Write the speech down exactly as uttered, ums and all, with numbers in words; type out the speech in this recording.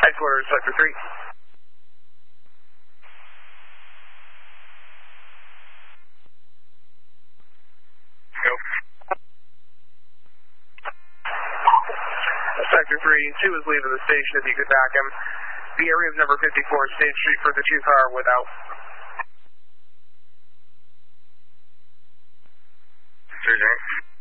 Headquarters, Sector three. Go. Sector three, two is leaving the station if you could back him. The area of number fifty-four, State Street for the two car without. Sure,